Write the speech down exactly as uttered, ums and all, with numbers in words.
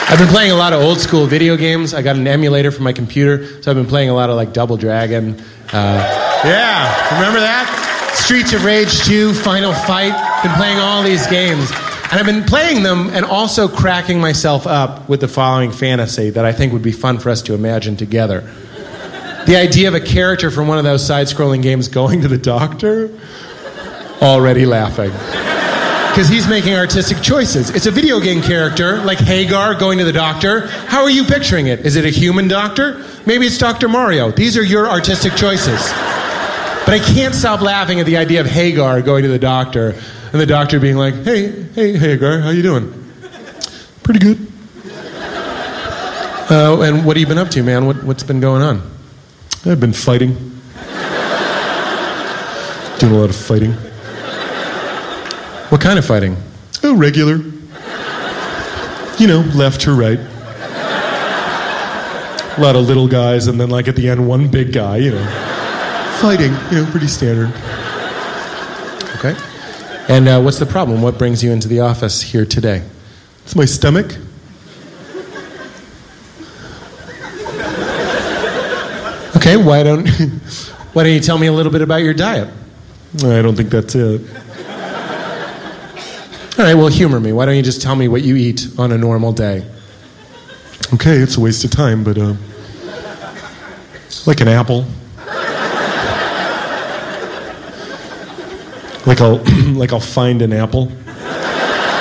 I've been playing a lot of old school video games. I got an emulator for my computer, so I've been playing a lot of like Double Dragon. Uh, yeah, remember that? Streets of Rage two, Final Fight. Been playing all these games. And I've been playing them and also cracking myself up with the following fantasy that I think would be fun for us to imagine together. The idea of a character from one of those side-scrolling games going to the doctor, already laughing. Because he's making artistic choices. It's a video game character, like Hagar going to the doctor. How are you picturing it? Is it a human doctor? Maybe it's Doctor Mario. These are your artistic choices. But I can't stop laughing at the idea of Hagar going to the doctor, and the doctor being like, hey, hey, Hagar, how you doing? Pretty good. Uh, and what have you been up to, man? What, what's been going on? I've been fighting. Doing a lot of fighting. What kind of fighting? Oh, regular. You know, left to right. A lot of little guys, and then like at the end, one big guy, you know. Fighting, you know, pretty standard. Okay. And uh, what's the problem? What brings you into the office here today? It's my stomach. Okay, why don't why don't you tell me a little bit about your diet? I don't think that's it. All right, well, humor me. Why don't you just tell me what you eat on a normal day? Okay, it's a waste of time, but uh, like an apple. Like I'll like I'll find an apple